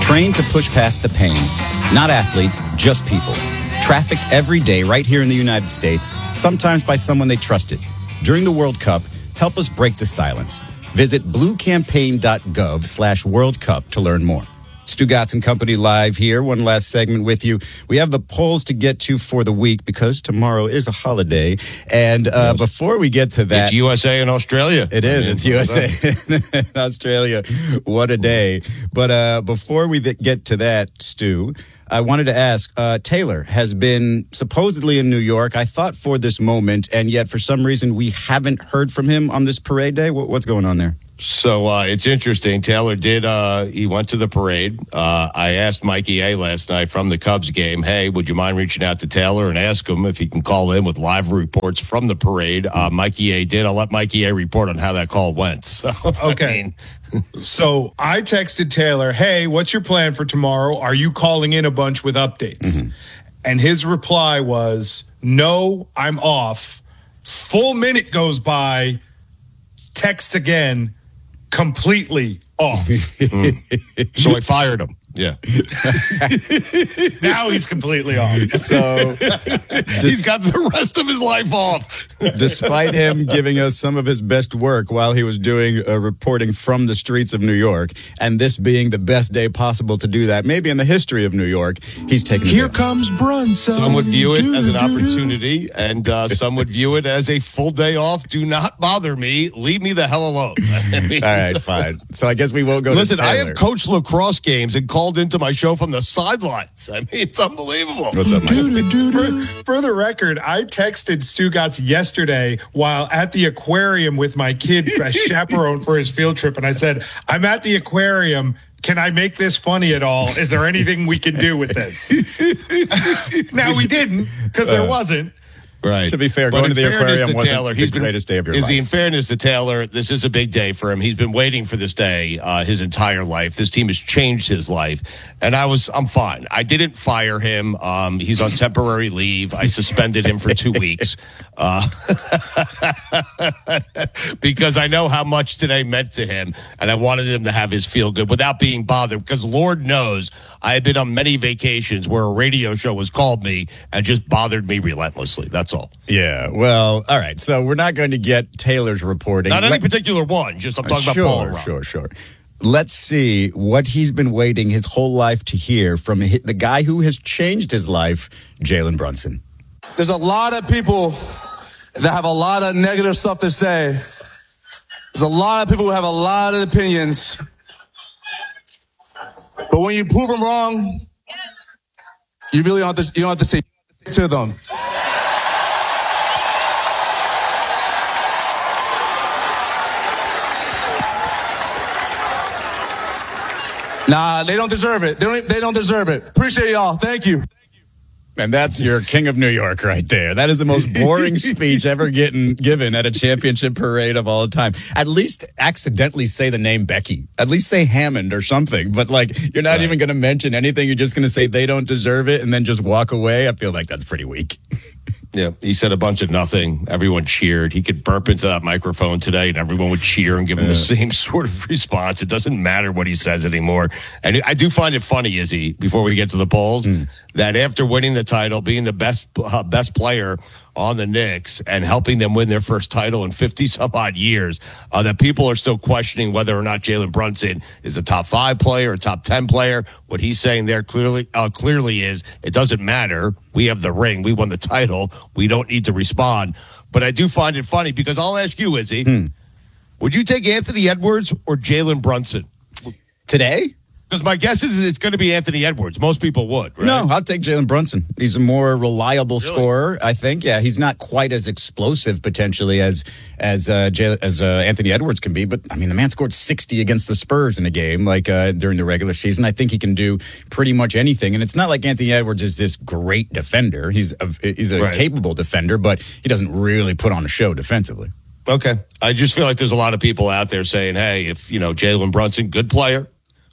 Trained to push past the pain. Not athletes, just people. Trafficked every day right here in the United States, sometimes by someone they trusted. During the World Cup, help us break the silence. Visit bluecampaign.gov/World Cup to learn more. Stu Gatz and Company live here. One last segment with you. We have the polls to get to for the week because tomorrow is a holiday. And before we get to that... It's USA and Australia. It is. It's USA and Australia. What a day. But before we get to that, Stu, I wanted to ask, Taylor has been supposedly in New York, I thought, for this moment, and yet for some reason we haven't heard from him on this parade day. What's going on there? So it's interesting. Taylor he went to the parade. I asked Mikey A last night from the Cubs game, hey, would you mind reaching out to Taylor and ask him if he can call in with live reports from the parade? Mikey A did. I'll let Mikey A report on how that call went. So, okay. So I texted Taylor, hey, what's your plan for tomorrow? Are you calling in a bunch with updates? Mm-hmm. And his reply was, no, I'm off. Full minute goes by, text again, completely off. So I fired him. Yeah. Now he's completely off. So he's got the rest of his life off. Despite him giving us some of his best work while he was doing reporting from the streets of New York, and this being the best day possible to do that, maybe in the history of New York, he's taking Here comes Brunson. Some would view it as an opportunity, and some would view it as a full day off. Do not bother me. Leave me the hell alone. All right, fine. So I guess we won't go Listen, to Taylor. I have coached lacrosse games and called into my show from the sidelines. I mean, it's unbelievable. What's up, Mike? For the record, I texted Stu Gatz yesterday while at the aquarium with my kid, a chaperone for his field trip, and I said, I'm at the aquarium. Can I make this funny at all? Is there anything we can do with this? Now, we didn't, because there wasn't. Right. To be fair, going to the aquarium wasn't Taylor, the greatest day of your life. In fairness to Taylor, this is a big day for him. He's been waiting for this day his entire life. This team has changed his life, and I'm fine. I didn't fire him. He's on temporary leave. I suspended him for 2 weeks because I know how much today meant to him, and I wanted him to have his feel good without being bothered. Because Lord knows I have been on many vacations where a radio show has called me and just bothered me relentlessly. That's all. Yeah, well, all right. So we're not going to get Taylor's reporting. Not any particular one. Just I'm talking about Paul. Sure. Let's see what he's been waiting his whole life to hear from the guy who has changed his life, Jalen Brunson. There's a lot of people that have a lot of negative stuff to say. There's a lot of people who have a lot of opinions. But when you prove them wrong, you really don't have to say to them. Nah, they don't deserve it. They don't deserve it. Appreciate y'all. Thank you. And that's your King of New York right there. That is the most boring speech ever given at a championship parade of all time. At least accidentally say the name Becky. At least say Hammond or something. But, you're not even going to mention anything. You're just going to say they don't deserve it and then just walk away. I feel like that's pretty weak. Yeah, he said a bunch of nothing. Everyone cheered. He could burp into that microphone today, and everyone would cheer and give him the same sort of response. It doesn't matter what he says anymore. And I do find it funny, Izzy, before we get to the polls, that after winning the title, being the best player on the Knicks and helping them win their first title in 50-some-odd years, that people are still questioning whether or not Jalen Brunson is a top 5 player, a top 10 player. What he's saying there clearly is it doesn't matter. We have the ring. We won the title. We don't need to respond. But I do find it funny because I'll ask you, Izzy, would you take Anthony Edwards or Jalen Brunson? Today? Because my guess is it's going to be Anthony Edwards. Most people would, right? No, I'll take Jalen Brunson. He's a more reliable scorer, I think. Yeah, he's not quite as explosive potentially as Anthony Edwards can be. But, I mean, the man scored 60 against the Spurs in a game during the regular season. I think he can do pretty much anything. And it's not like Anthony Edwards is this great defender. He's a capable defender, but he doesn't really put on a show defensively. Okay. I just feel like there's a lot of people out there saying, hey, if, Jalen Brunson, good player,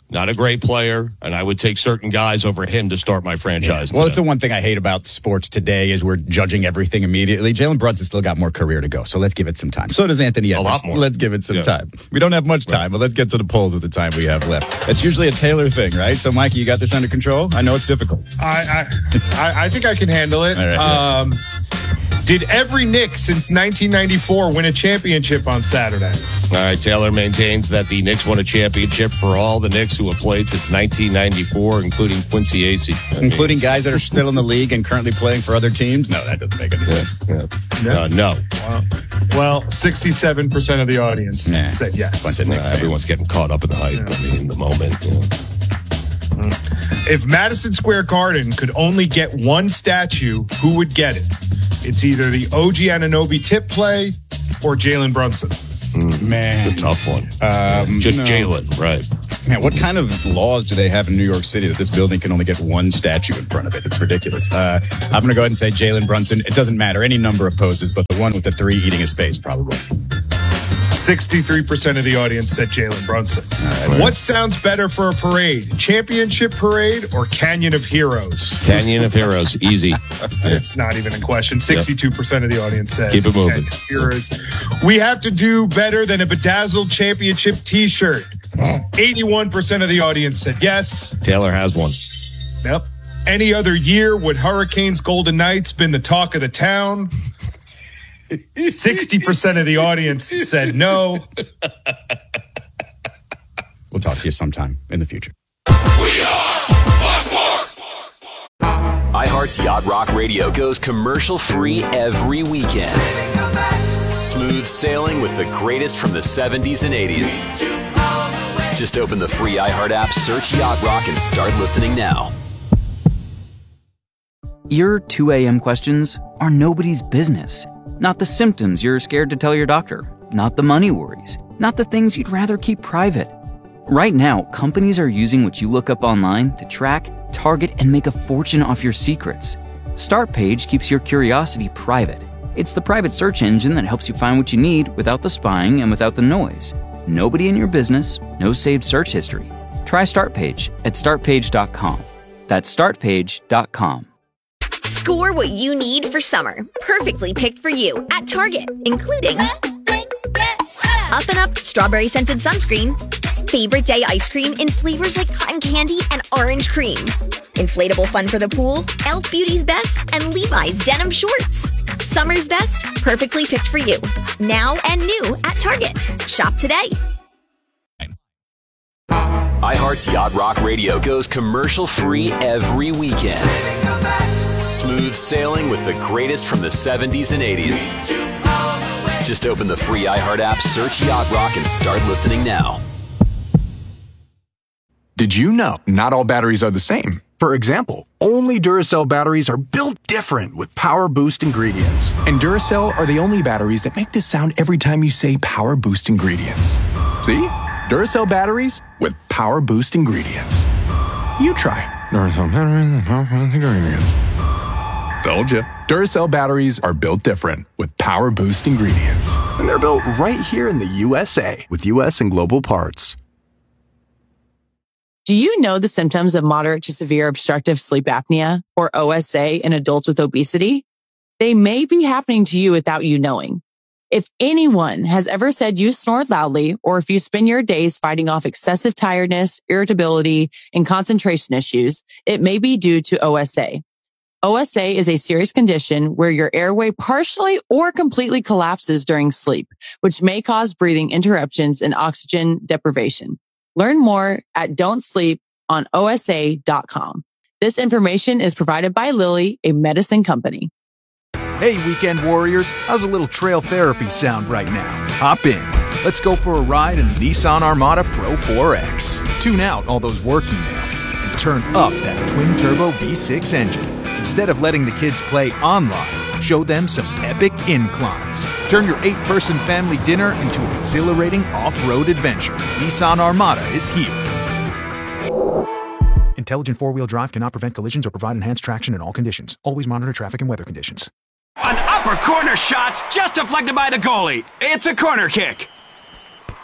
not a great player, and I would take certain guys over him to start my franchise. Well, it's the one thing I hate about sports today is we're judging everything immediately. Jalen Brunson still got more career to go, so let's give it some time. So does Anthony Edwards. A lot more. Let's give it some time. We don't have much time, but let's get to the polls with the time we have left. It's usually a Taylor thing, right? So, Mikey, you got this under control? I know it's difficult. I think I can handle it. All right, Did every Knick since 1994 win a championship on Saturday? All right, Taylor maintains that the Knicks won a championship for all the Knicks who have played since 1994, including Quincy Acey. Including guys that are still in the league and currently playing for other teams? No, that doesn't make any sense. No. Well, 67% of the audience said yes. Bunch of Knicks everyone's getting caught up in the hype. I mean, in the moment. If Madison Square Garden could only get one statue, who would get it? It's either the OG Anunoby tip play or Jalen Brunson. Man. It's a tough one. Just Jalen, right. Man, what kind of laws do they have in New York City that this building can only get one statue in front of it? It's ridiculous. I'm going to go ahead and say Jalen Brunson. It doesn't matter. Any number of poses, but the one with the 3 eating his face, probably. 63% of the audience said Jalen Brunson. Right. What sounds better for a parade? Championship parade or Canyon of Heroes? Canyon of Heroes, easy. It's not even a question. 62% of the audience said keep it moving. Heroes. We have to do better than a bedazzled championship T-shirt. 81% of the audience said yes. Taylor has one. Yep. Any other year would Hurricanes Golden Knights been the talk of the town? 60% of the audience said no. We'll talk to you sometime in the future. iHeart's Yacht Rock Radio goes commercial-free every weekend. Smooth sailing with the greatest from the 70s and 80s. Just open the free iHeart app, search Yacht Rock, and start listening now. Your 2 a.m. questions are nobody's business. Not the symptoms you're scared to tell your doctor. Not the money worries. Not the things you'd rather keep private. Right now, companies are using what you look up online to track, target, and make a fortune off your secrets. Startpage keeps your curiosity private. It's the private search engine that helps you find what you need without the spying and without the noise. Nobody in your business, no saved search history. Try Startpage at startpage.com. That's startpage.com. Score what you need for summer. Perfectly picked for you at Target, including Up and Up strawberry scented sunscreen, favorite day ice cream in flavors like cotton candy and orange cream, inflatable fun for the pool, Elf Beauty's Best, and Levi's denim shorts. Summer's best, perfectly picked for you. Now and new at Target. Shop today. iHeart's Yacht Rock Radio goes commercial-free every weekend. Smooth sailing with the greatest from the 70s and 80s. Just open the free iHeart app, search Yacht Rock, and start listening now. Did you know not all batteries are the same? For example, only Duracell batteries are built different with Power Boost ingredients. And Duracell are the only batteries that make this sound every time you say Power Boost ingredients. See? Duracell batteries with Power Boost ingredients. You try Duracell batteries with Power Boost ingredients. Told you. Duracell batteries are built different with Power Boost ingredients. And they're built right here in the USA with US and global parts. Do you know the symptoms of moderate to severe obstructive sleep apnea, or OSA, in adults with obesity? They may be happening to you without you knowing. If anyone has ever said you snored loudly, or if you spend your days fighting off excessive tiredness, irritability, and concentration issues, it may be due to OSA. OSA is a serious condition where your airway partially or completely collapses during sleep, which may cause breathing interruptions and oxygen deprivation. Learn more at don'tsleeponosa.com. This information is provided by Lilly, a medicine company. Hey, weekend warriors, how's a little trail therapy sound right now? Hop in. Let's go for a ride in the Nissan Armada Pro 4X. Tune out all those work emails and turn up that twin-turbo V6 engine. Instead of letting the kids play online, show them some epic inclines. Turn your 8-person family dinner into an exhilarating off-road adventure. Nissan Armada is here. Intelligent four-wheel drive cannot prevent collisions or provide enhanced traction in all conditions. Always monitor traffic and weather conditions. An upper corner shot's just deflected by the goalie. It's a corner kick.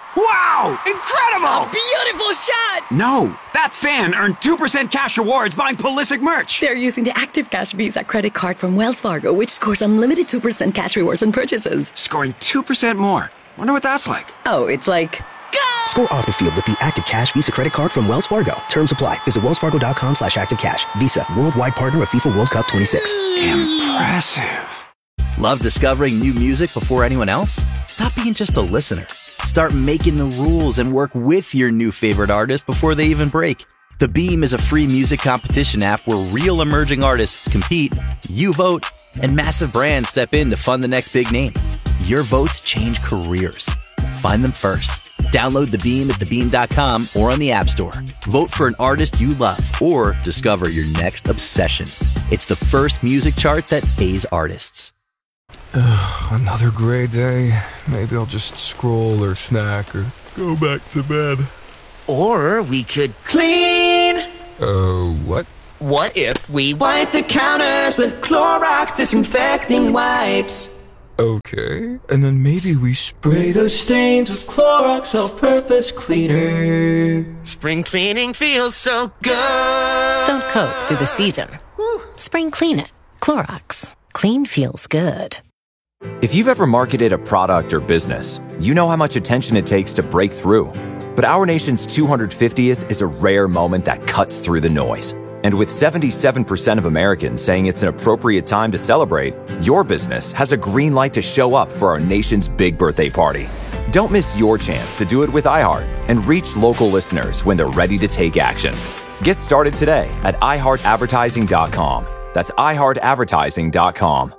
Wow! Incredible! A beautiful shot! No, that fan earned 2% cash rewards buying Pulisic merch. They're using the Active Cash Visa credit card from Wells Fargo, which scores unlimited 2% cash rewards on purchases. Scoring 2% more. Wonder what that's like. Oh, it's like... Go! Score off the field with the Active Cash Visa credit card from Wells Fargo. Terms apply. Visit wellsfargo.com/activecash. Visa, worldwide partner of FIFA World Cup 26. Impressive. Love discovering new music before anyone else? Stop being just a listener. Start making the rules and work with your new favorite artist before they even break. The Beam is a free music competition app where real emerging artists compete, you vote, and massive brands step in to fund the next big name. Your votes change careers. Find them first. Download The Beam at thebeam.com or on the App Store. Vote for an artist you love or discover your next obsession. It's the first music chart that pays artists. Another gray day. Maybe I'll just scroll or snack or go back to bed. Or we could clean. What? What if we wipe the counters with Clorox disinfecting wipes? Okay. And then maybe we Spray those stains with Clorox all-purpose cleaner. Spring cleaning feels so good. Don't coat through the season. Spring clean it. Clorox. Clean feels good. If you've ever marketed a product or business, you know how much attention it takes to break through. But our nation's 250th is a rare moment that cuts through the noise. And with 77% of Americans saying it's an appropriate time to celebrate, your business has a green light to show up for our nation's big birthday party. Don't miss your chance to do it with iHeart and reach local listeners when they're ready to take action. Get started today at iHeartAdvertising.com. That's iHeartAdvertising.com.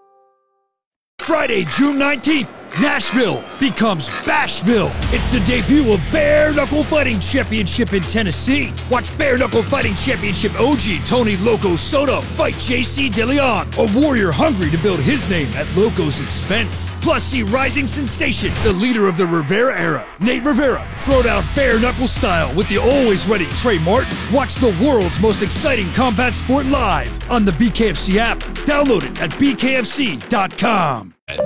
Friday, June 19th, Nashville becomes Bashville. It's the debut of Bare Knuckle Fighting Championship in Tennessee. Watch Bare Knuckle Fighting Championship OG Tony Loco Soto fight JC DeLeon, a warrior hungry to build his name at Loco's expense. Plus, see rising sensation, the leader of the Rivera era, Nate Rivera, throw down bare knuckle style with the always ready Trey Martin. Watch the world's most exciting combat sport live on the BKFC app. Download it at bkfc.com.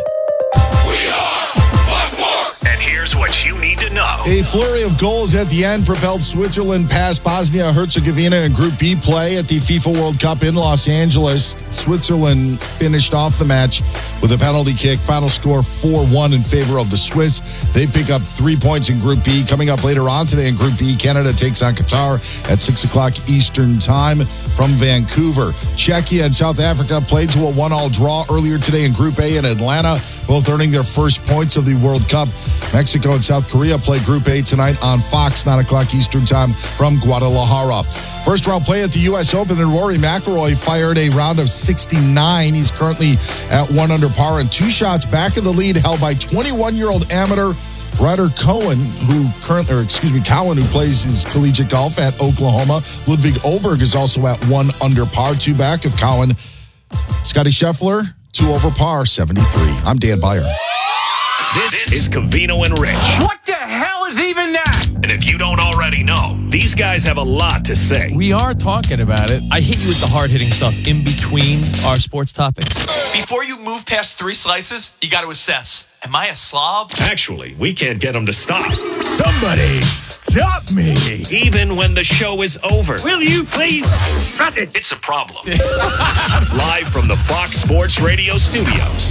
And here's what you need to know. A flurry of goals at the end propelled Switzerland past Bosnia-Herzegovina in Group B play at the FIFA World Cup in Los Angeles. Switzerland finished off the match with a penalty kick. Final score 4-1 in favor of the Swiss. They pick up 3 points in Group B. Coming up later on today in Group B, Canada takes on Qatar at 6 o'clock Eastern Time from Vancouver. Czechia and South Africa played to a 1-1 draw earlier today in Group A in Atlanta, both earning their first points of the World Cup. Mexico and South Korea play Group A tonight on Fox, 9 o'clock Eastern Time from Guadalajara. First round play at the U.S. Open, and Rory McIlroy fired a round of 69. He's currently at 1 under par and 2 shots back in the lead, held by 21-year-old amateur Ryder Cohen, Cowan, who plays his collegiate golf at Oklahoma. Ludwig Oberg is also at 1 under par, 2 back of Cowan. Scotty Scheffler, 2 over par, 73. I'm Dan Beyer. This is Covino and Rich. What the hell is even that? And if you don't already know, these guys have a lot to say. We are talking about it. I hit you with the hard-hitting stuff in between our sports topics. Before you move past 3 slices, you got to assess. Am I a slob? Actually, we can't get them to stop. Somebody stop me. Even when the show is over. Will you please cut it? It's a problem. Live from the Fox Sports Radio studios.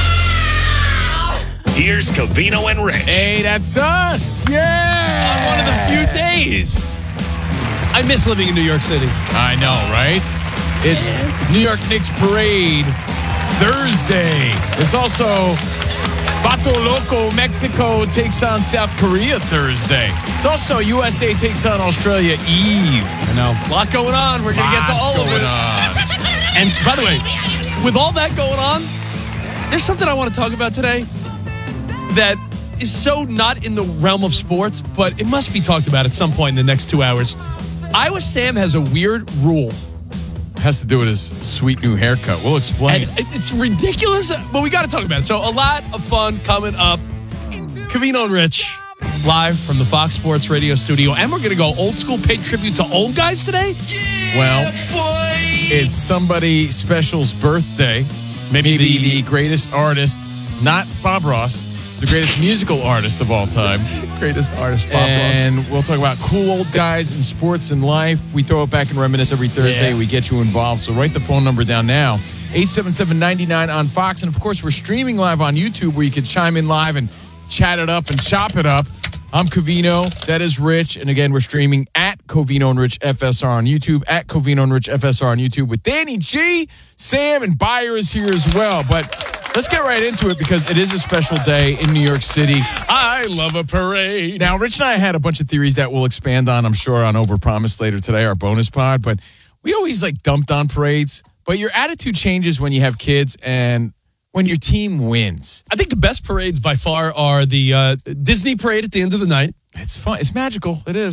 Here's Covino and Rich. Hey, that's us. Yeah. On one of the few days. I miss living in New York City. I know, right? It's New York Knicks Parade Thursday. There's also Vato Loco, Mexico takes on South Korea Thursday. It's also USA takes on Australia Eve. I know. A lot going on. We're going to get to all of it. And by the way, with all that going on, there's something I want to talk about today that is so not in the realm of sports, but it must be talked about at some point in the next 2 hours. Iowa Sam has a weird rule. It has to do with his sweet new haircut. We'll explain. And it's ridiculous, but we got to talk about it. So a lot of fun coming up. Covino and Rich, live from the Fox Sports Radio studio. And we're going to go old school, pay tribute to old guys today. Well, it's somebody special's birthday. Maybe the greatest artist, not Bob Ross, the greatest musical artist of all time. Greatest artist, Bob Ross. And we'll talk about cool old guys in sports and life. We throw it back and reminisce every Thursday. Yeah. We get you involved. So write the phone number down now. 877-99 on Fox. And, of course, we're streaming live on YouTube where you can chime in live and chat it up and chop it up. I'm Covino. That is Rich. And, again, we're streaming at Covino and Rich FSR on YouTube, at Covino and Rich FSR on YouTube with Danny G, Sam, and Bayer is here as well. But let's get right into it because it is a special day in New York City. I love a parade. Now, Rich and I had a bunch of theories that we'll expand on, I'm sure, on Overpromise later today, our bonus pod. But we always, dumped on parades. But your attitude changes when you have kids and when your team wins. I think the best parades by far are the Disney parade at the end of the night. It's fun. It's magical. It is.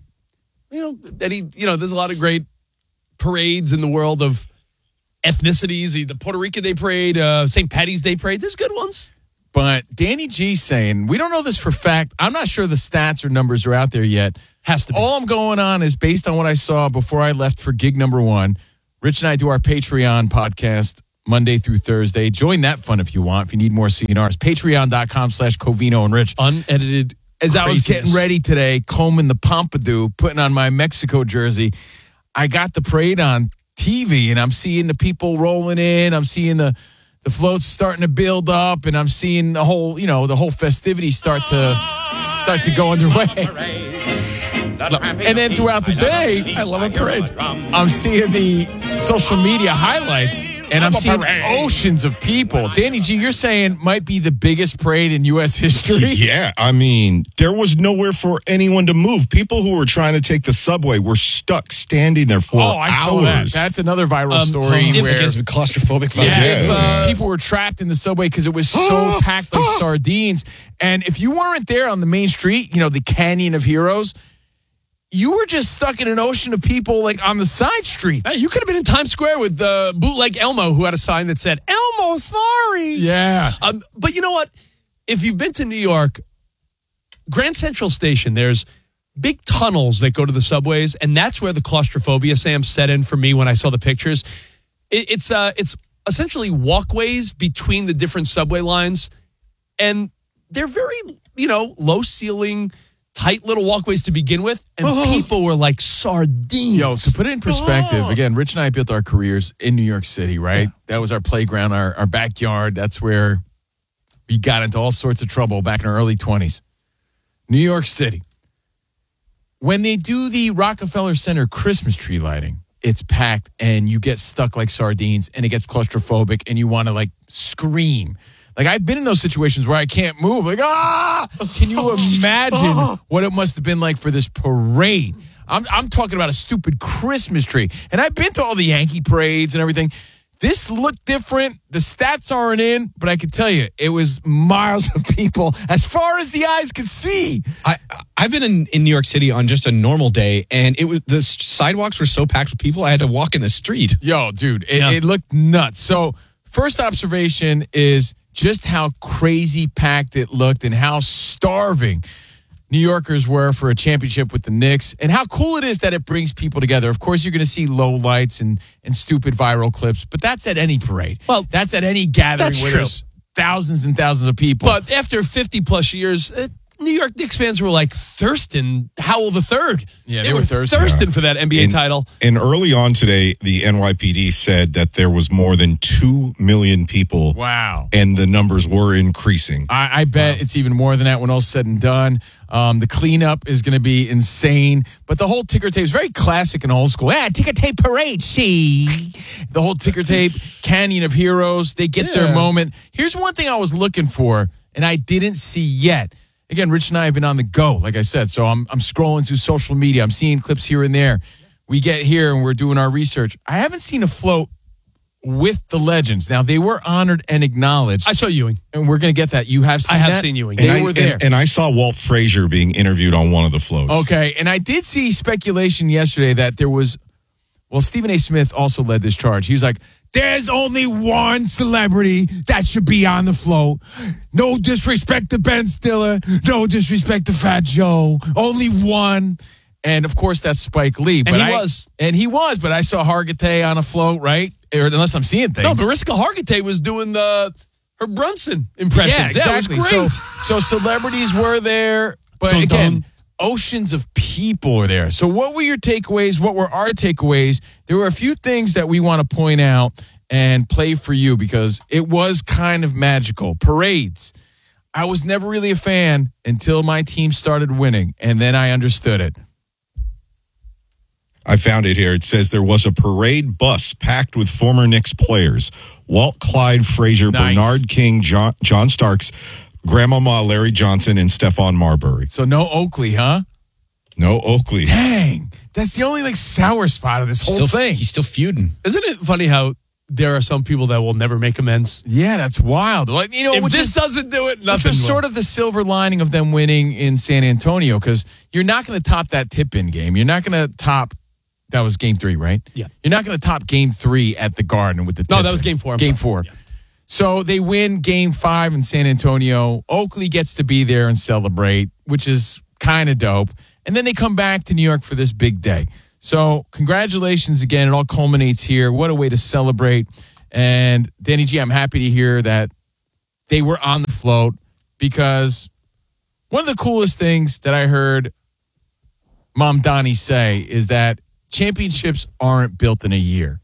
There's a lot of great parades in the world of ethnicities. The Puerto Rican Day Parade, St. Patty's Day Parade. There's good ones. But Danny G's saying, we don't know this for fact. I'm not sure the stats or numbers are out there yet. Has to be. All I'm going on is based on what I saw before I left for gig number 1. Rich and I do our Patreon podcast Monday through Thursday. Join that fun if you want. If you need more CNRs, patreon.com/Covino and Rich. Unedited As I was craziness. getting ready today, combing the pompadour, putting on my Mexico jersey, I got the parade on TV, and I'm seeing the people rolling in. I'm seeing the floats starting to build up, and I'm seeing the whole festivity start to go underway. And then throughout the day, I love a parade. I'm seeing the social media highlights, and I'm seeing oceans of people. Danny G, you're saying might be the biggest parade in U.S. history? Yeah, I mean, there was nowhere for anyone to move. People who were trying to take the subway were stuck standing there for hours. I saw that. That's another viral story where claustrophobic vibes. Yeah, people were trapped in the subway because it was so packed like sardines. And if you weren't there on the main street, the Canyon of Heroes, you were just stuck in an ocean of people on the side streets. Hey, you could have been in Times Square with Bootleg Elmo, who had a sign that said, "Elmo, sorry." Yeah. But you know what? If you've been to New York, Grand Central Station, there's big tunnels that go to the subways, and that's where the claustrophobia, Sam, set in for me when I saw the pictures. It's essentially walkways between the different subway lines, and they're very, low ceiling, tight little walkways to begin with, and people were like sardines. Yo, to put it in perspective, again, Rich and I built our careers in New York City, right? Yeah. That was our playground, our backyard. That's where we got into all sorts of trouble back in our early 20s. New York City. When they do the Rockefeller Center Christmas tree lighting, it's packed and you get stuck like sardines and it gets claustrophobic and you want to scream. I've been in those situations where I can't move. Can you imagine what it must have been like for this parade? I'm talking about a stupid Christmas tree. And I've been to all the Yankee parades and everything. This looked different. The stats aren't in, but I can tell you, it was miles of people as far as the eyes could see. I've been in New York City on just a normal day, and the sidewalks were so packed with people, I had to walk in the street. Yo, dude, it looked nuts. So first observation is just how crazy packed it looked and how starving New Yorkers were for a championship with the Knicks, and how cool it is that it brings people together. Of course, you're going to see low lights and stupid viral clips, but that's at any parade. Well, that's at any gathering where there's thousands and thousands of people. But after 50-plus years, New York Knicks fans were thirsting Howell III. Yeah, they were thirsting for that NBA title. And early on today, the NYPD said that there was more than 2 million people. Wow. And the numbers were increasing. I bet it's even more than that when all's said and done. The cleanup is going to be insane. But the whole ticker tape is very classic and old school. Yeah, ticker tape parade, see? The whole ticker tape, Canyon of Heroes, they get their moment. Here's one thing I was looking for, and I didn't see yet. Again, Rich and I have been on the go, like I said. So I'm scrolling through social media. I'm seeing clips here and there. We get here and we're doing our research. I haven't seen a float with the legends. Now, they were honored and acknowledged. I saw Ewing. And we're going to get that. You have seen that? I have that? seen Ewing. They were there. And I saw Walt Frazier being interviewed on one of the floats. Okay, and I did see speculation yesterday that there was, Stephen A. Smith also led this charge. He was like, there's only one celebrity that should be on the float. No disrespect to Ben Stiller. No disrespect to Fat Joe. Only one. And, of course, that's Spike Lee. And he was, but I saw Hargitay on a float, right? Or unless I'm seeing things. No, Mariska Hargitay was doing her her Brunson impressions. Yeah, Yeah, exactly. it was great. So celebrities were there, but Dun, again, dun. oceans of people were there. So what were your takeaways? What were our takeaways? There were a few things that we want to point out and play for you because it was kind of magical. Parades. I was never really a fan until my team started winning, and then I understood it. I found it here. It says there was a parade bus packed with former Knicks players. Walt Clyde Frazier, Nice. Bernard King, John Starks, Grandmama Larry Johnson, and Stephon Marbury. So no Oakley, huh? No Oakley. Dang. That's the only sour spot of this whole thing. He's still feuding. Isn't it funny how there are some people that will never make amends? Yeah, that's wild. Like, If which this doesn't do it, which nothing was will. sort of the silver lining of them winning in San Antonio because you're not going to top that tip-in game. You're not going to top. That was game 3, right? Yeah. You're not going to top game 3 at the Garden with the No, tip-in. that was game 4. Game 4. Yeah. So they win game 5 in San Antonio. Oakley gets to be there and celebrate, which is kind of dope. And then they come back to New York for this big day. So congratulations again. It all culminates here. What a way to celebrate. And Danny G, I'm happy to hear that they were on the float because one of the coolest things that I heard Mom Donnie say is that championships aren't built in a year.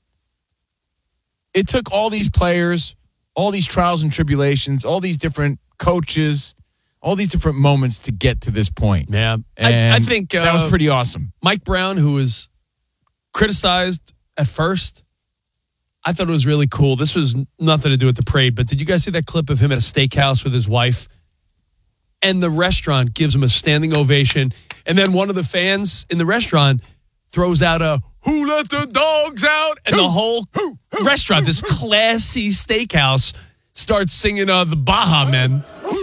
It took all these players, all these trials and tribulations, all these different coaches, all these different moments to get to this point. Yeah. And I think that was pretty awesome. Mike Brown, who was criticized at first, I thought it was really cool. This was nothing to do with the parade, but did you guys see that clip of him at a steakhouse with his wife? And the restaurant gives him a standing ovation. And then one of the fans in the restaurant throws out a, "Who let the dogs out?" And the whole restaurant, this classy steakhouse, starts singing the Baja Men.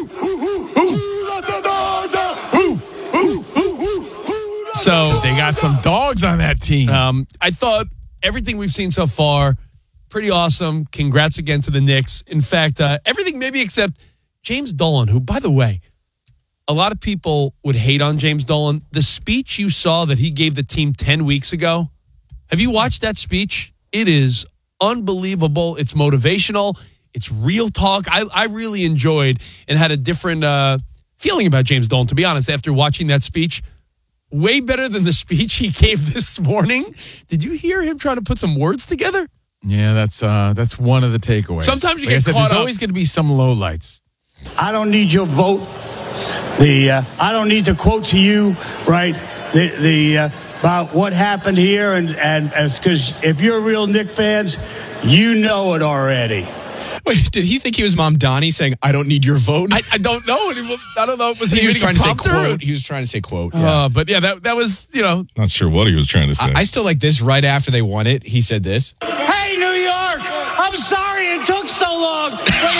So They got some dogs on that team. I thought everything we've seen so far, pretty awesome. Congrats again to the Knicks. In fact, everything maybe except James Dolan, who, by the way, a lot of people would hate on James Dolan. The speech you saw that he gave the team 10 weeks ago, have you watched that speech? It is unbelievable. It's motivational. It's real talk. I really enjoyed and had a different feeling about James Dolan, to be honest, after watching that speech. Way better than the speech he gave this morning. Did you hear him trying to put some words together? Yeah, that's one of the takeaways. Sometimes you Like I get said, caught there's up. always going to be some lowlights. I don't need your vote. I don't need to quote to you, right? About what happened here, and because if you're real Knick fans, you know it already. Wait, did he think he was Mom Donnie saying, "I don't need your vote"? I don't know. I don't know. Was he was reading trying a to say prompter? quote. He was trying to say quote. But yeah, that was, Not sure what he was trying to say. I still like this. Right after they won it, he said this. Hey, New York! I'm sorry it took so long.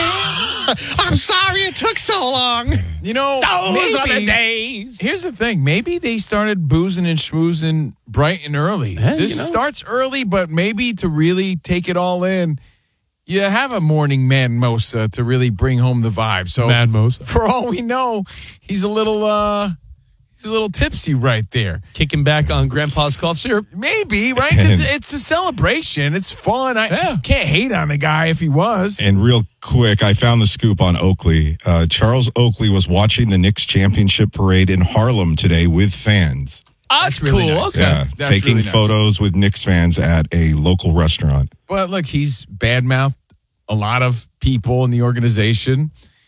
I'm sorry it took so long. those are the days. Here's the thing. Maybe they started boozing and schmoozing bright and early. Hey, This starts early, but maybe to really take it all in, you have a morning man Mosa to really bring home the vibe. So Mad Mosa. for all we know, he's a little tipsy right there. Kicking back on Grandpa's cough syrup. Maybe, right? Because it's a celebration. It's fun. I can't hate on the guy if he was. And real quick, I found the scoop on Oakley. Charles Oakley was watching the Knicks championship parade in Harlem today with fans. That's really cool. nice. Okay. Yeah, That's taking really nice. photos with Knicks fans at a local restaurant. But look, he's badmouthed a lot of people in the organization.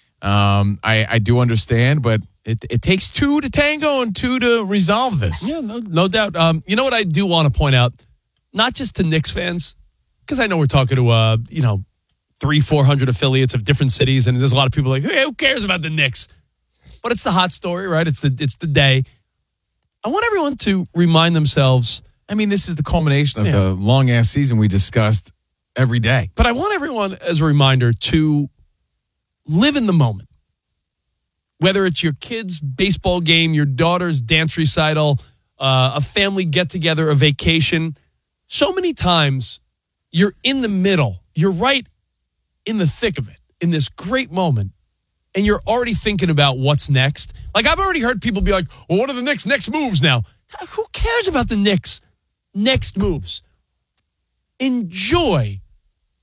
I do understand, but it takes two to tango and two to resolve this. Yeah, no doubt. You know what I do want to point out? Not just to Knicks fans, because I know we're talking to 300-400 affiliates of different cities, and there's a lot of people like, hey, who cares about the Knicks? But it's the hot story, right? It's the day. I want everyone to remind themselves. I mean, this is the culmination of the long-ass season we discussed every day. But I want everyone, as a reminder, to live in the moment. Whether it's your kid's baseball game, your daughter's dance recital, a family get-together, a vacation. So many times, you're in the middle. You're right in the thick of it, in this great moment, and you're already thinking about what's next. Like, I've already heard people be like, well, what are the Knicks' next moves now? Who cares about the Knicks' next moves? Enjoy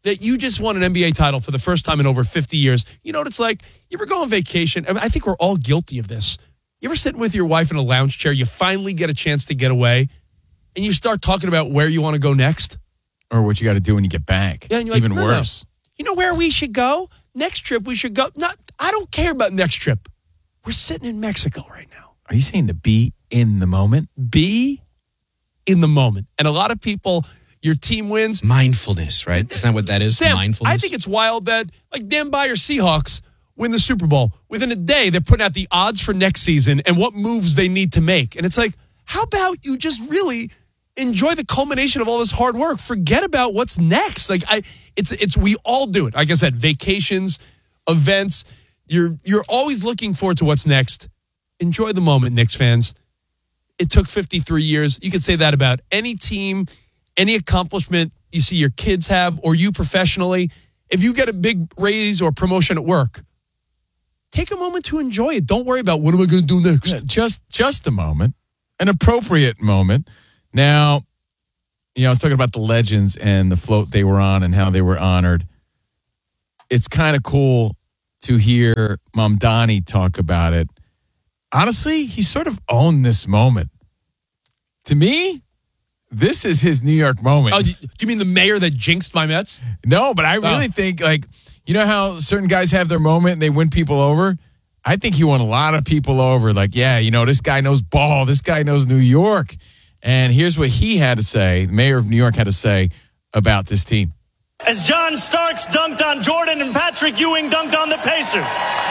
that you just won an NBA title for the first time in over 50 years. You know what it's like? You ever go on vacation? I think we're all guilty of this. You ever sitting with your wife in a lounge chair, you finally get a chance to get away, and you start talking about where you want to go next? Or what you got to do when you get back. Yeah, and you're like, even worse. No. You know where we should go? Next trip we should go. I don't care about next trip. We're sitting in Mexico right now. Are you saying to be in the moment? Be in the moment. And a lot of people, your team wins. Mindfulness, right? Isn't that what that is? Sam, Mindfulness? I think it's wild that, like, Dan Beyer Seahawks win the Super Bowl. Within a day, they're putting out the odds for next season and what moves they need to make. And it's like, how about you just really enjoy the culmination of all this hard work? Forget about what's next. Like, we all do it. Like I said, vacations, events. You're always looking forward to what's next. Enjoy the moment, Knicks fans. It took 53 years. You could say that about any team, any accomplishment you see your kids have or you professionally. If you get a big raise or promotion at work, take a moment to enjoy it. Don't worry about what am I going to do next. Yeah, just a moment, an appropriate moment. Now, I was talking about the legends and the float they were on and how they were honored. It's kind of cool to hear Mamdani talk about it. Honestly, he sort of owned this moment. To me, this is his New York moment. Oh, do you mean the mayor that jinxed my Mets? No, but I really think, like, you know how certain guys have their moment and they win people over? I think he won a lot of people over. Like, yeah, this guy knows ball. This guy knows New York. And here's what he had to say, the mayor of New York had to say about this team. As John Starks dunked on Jordan and Patrick Ewing dunked on the Pacers.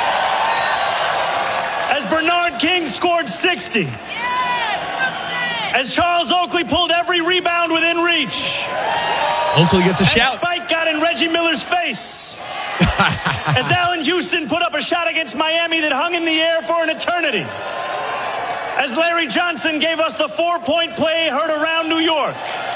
As Bernard King scored 60. As Charles Oakley pulled every rebound within reach. Oakley gets a shout. As Spike got in Reggie Miller's face. As Allen Houston put up a shot against Miami that hung in the air for an eternity. As Larry Johnson gave us the 4-point play heard around New York.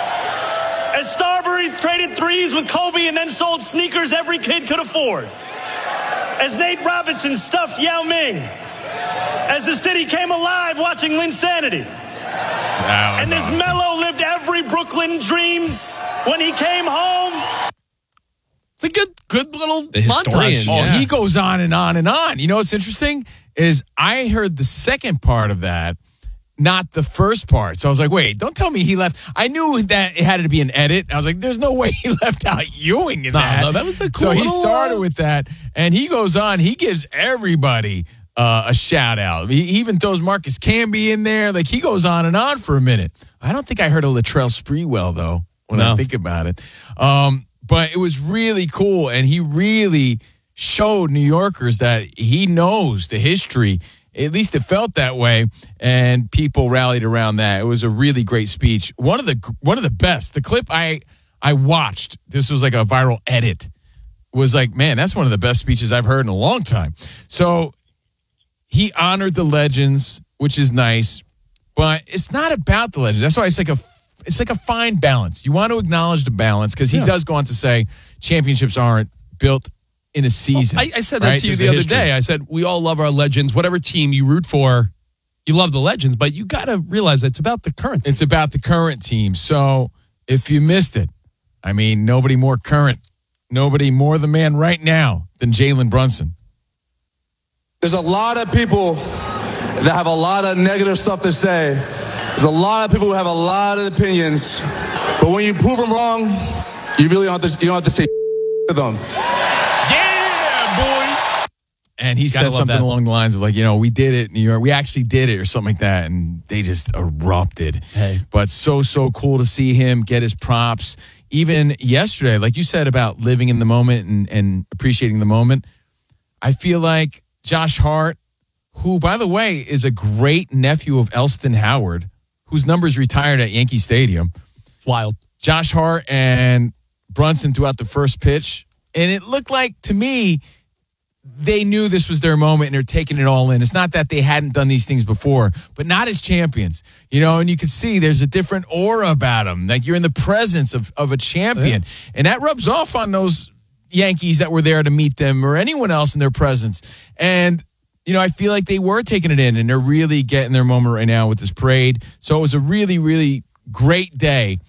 As Starbury traded threes with Kobe and then sold sneakers every kid could afford. As Nate Robinson stuffed Yao Ming. As the city came alive watching Linsanity. And as awesome. Melo lived every Brooklyn dreams when he came home. It's a good little the historian, montage. Oh, he goes on and on and on. You know what's interesting is I heard the second part of that, not the first part. So I was like, wait, don't tell me he left. I knew that it had to be an edit. I was like, there's no way he left out Ewing in that. No, that was a cool So he started with that, and he goes on. He gives everybody a shout out. He even throws Marcus Camby in there. Like, he goes on and on for a minute. I don't think I heard a Latrell Sprewell, though, when I think about it. But it was really cool, and he really showed New Yorkers that he knows the history. At least it felt that way, and people rallied around that. It was a really great speech. One of the best. The clip I watched, this was like a viral edit, was like, man, that's one of the best speeches I've heard in a long time. So he honored the legends, which is nice, but it's not about the legends. That's why it's like a fine balance. You want to acknowledge the balance, because he does go on to say championships aren't built in a season. Well, I said that to you the other day. I said, we all love our legends. Whatever team you root for, you love the legends, but you got to realize it's about the current team. It's about the current team. So if you missed it, I mean, nobody more current, nobody more the man right now than Jalen Brunson. There's a lot of people that have a lot of negative stuff to say. There's a lot of people who have a lot of opinions, but when you prove them wrong, you really don't have to say to them. And he said something along the lines of, like, we did it in New York. We actually did it, or something like that. And they just erupted. Hey. But so cool to see him get his props. Even yesterday, like you said about living in the moment and appreciating the moment, I feel like Josh Hart, who, by the way, is a great nephew of Elston Howard, whose number's retired at Yankee Stadium. Wild. Josh Hart and Brunson throughout the first pitch. And it looked like, to me, they knew this was their moment and they're taking it all in. It's not that they hadn't done these things before, but not as champions, and you can see there's a different aura about them. Like, you're in the presence of a champion, and that rubs off on those Yankees that were there to meet them or anyone else in their presence. And, I feel like they were taking it in, and they're really getting their moment right now with this parade. So it was a really, really great day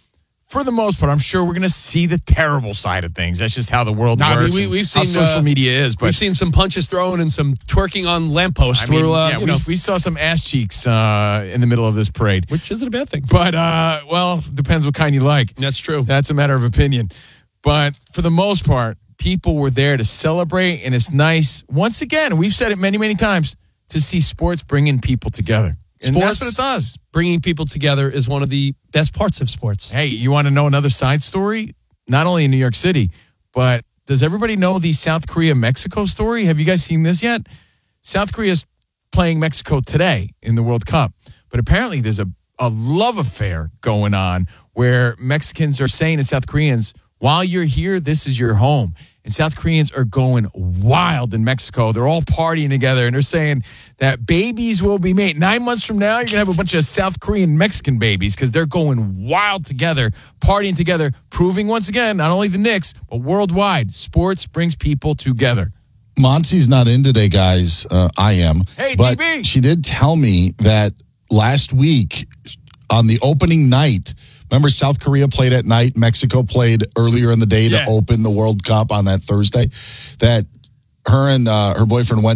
for the most part, I'm sure we're going to see the terrible side of things. That's just how the world works. I mean, we've seen how social media is. But we've seen some punches thrown and some twerking on lampposts. I mean, we saw some ass cheeks in the middle of this parade, which isn't a bad thing. But well, depends what kind you like. That's true. That's a matter of opinion. But for the most part, people were there to celebrate, and it's nice. Once again, we've said it many, many times, to see sports bringing people together. And Sports, that's what it does. Bringing people together is one of the best parts of sports. Hey, you want to know another side story? Not only in New York City, but does everybody know the South Korea-Mexico story? Have you guys seen this yet? South Korea's playing Mexico today in the World Cup, but apparently there's a love affair going on where Mexicans are saying to South Koreans, while you're here, this is your home. And South Koreans are going wild in Mexico. They're all partying together, and they're saying that babies will be made. 9 months from now, you're going to have a bunch of South Korean Mexican babies because they're going wild together, partying together, proving once again, not only the Knicks, but worldwide, sports brings people together. Monty's not in today, guys. I am. Hey, but DB. She did tell me that last week on the opening night, remember South Korea played at night, Mexico played earlier in the day to open the World Cup on that Thursday, that her and her boyfriend went